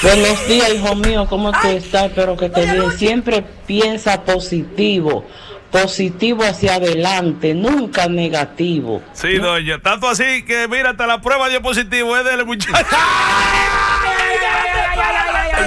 Buenos días, hijo mío, ¿cómo tú estás? Espero que estés bien. Siempre piensa positivo, positivo hacia adelante, nunca negativo. Sí, doña, tanto así que mira, hasta la prueba dio positivo es del muchacho.